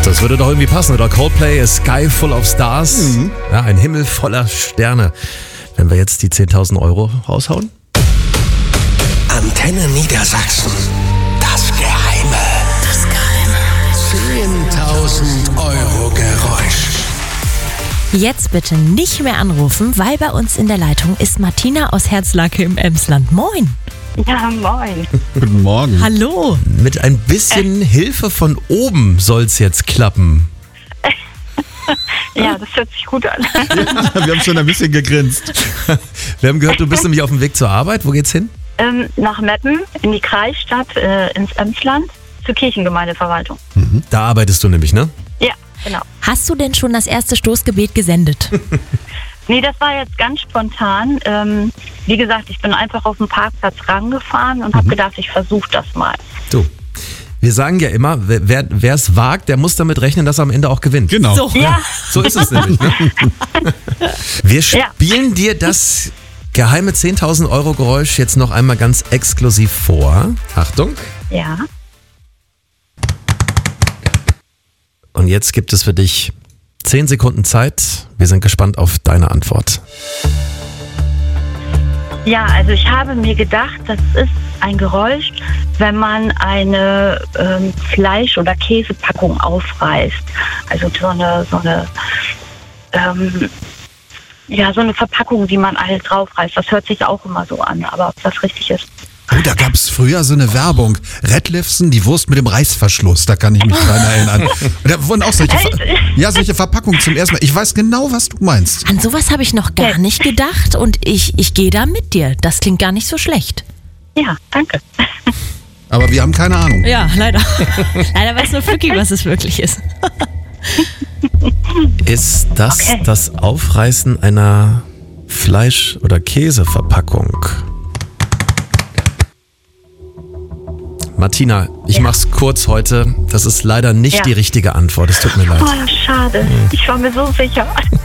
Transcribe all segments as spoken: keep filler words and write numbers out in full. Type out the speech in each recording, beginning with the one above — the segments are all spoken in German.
Das würde doch irgendwie passen, oder? Coldplay, A Sky Full of Stars. Mhm. Ja, ein Himmel voller Sterne. Wenn wir jetzt die zehntausend Euro raushauen? Antenne Niedersachsen. Das Geheime. Das Geheime. zehntausend Euro Geräusch. Jetzt bitte nicht mehr anrufen, weil bei uns in der Leitung ist Martina aus Herzlake im Emsland. Moin. Ja, moin. Guten Morgen. Hallo. Mit ein bisschen Hilfe von oben soll's jetzt klappen. Ja, das hört sich gut an. Ja, wir haben schon ein bisschen gegrinst. Wir haben gehört, du bist nämlich auf dem Weg zur Arbeit. Wo geht's hin? Ähm, nach Meppen, in die Kreisstadt, äh, ins Emsland, zur Kirchengemeindeverwaltung. Mhm. Da arbeitest du nämlich, ne? Ja, genau. Hast du denn schon das erste Stoßgebet gesendet? Nee, das war jetzt ganz spontan. Ähm, wie gesagt, ich bin einfach auf den Parkplatz rangefahren und habe gedacht, ich versuche das mal. Du, wir sagen ja immer, wer es wagt, der muss damit rechnen, dass er am Ende auch gewinnt. Genau. So. Ja, So ist es nämlich. Ne? Wir spielen dir das geheime zehntausend Euro Geräusch jetzt noch einmal ganz exklusiv vor. Achtung. ja. Und jetzt gibt es für dich zehn Sekunden Zeit. Wir sind gespannt auf deine Antwort. Ja, also ich habe mir gedacht, das ist ein Geräusch, wenn man eine ähm, Fleisch- oder Käsepackung aufreißt. Also so eine, so eine, ähm, ja, so eine Verpackung, die man alles draufreißt. Das hört sich auch immer so an, aber ob das richtig ist. Oh, da gab es früher so eine Werbung. Red Lifson, die Wurst mit dem Reißverschluss, da kann ich mich dran erinnern. Da wurden auch solche, Ver- ja, solche Verpackungen zum ersten Mal. Ich weiß genau, was du meinst. An sowas habe ich noch gar nicht gedacht und ich, ich gehe da mit dir. Das klingt gar nicht so schlecht. Ja, danke. Aber wir haben keine Ahnung. Ja, leider. Leider weiß nur Flücki, was es wirklich ist. Ist das Okay. das Aufreißen einer Fleisch- oder Käseverpackung? Martina, ich Ja. mach's kurz heute. Das ist leider nicht Ja. die richtige Antwort. Es tut mir leid. Oh, schade. Ich war mir so sicher.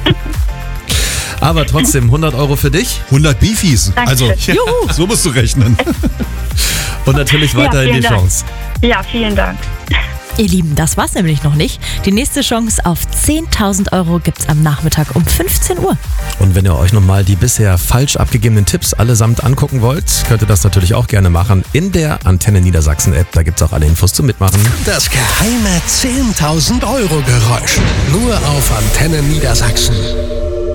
Aber trotzdem hundert Euro für dich hundert Beefies. Danke. Also, ja, so musst du rechnen. und natürlich Ja, weiterhin vielen die Dank. Chance. Ja, vielen Dank. Ihr Lieben, das war's nämlich noch nicht. Die nächste Chance auf zehntausend Euro gibt's am Nachmittag um fünfzehn Uhr. Und wenn ihr euch nochmal die bisher falsch abgegebenen Tipps allesamt angucken wollt, könnt ihr das natürlich auch gerne machen in der Antenne Niedersachsen App. Da gibt's auch alle Infos zum Mitmachen. Das geheime zehntausend Euro Geräusch. Nur auf Antenne Niedersachsen.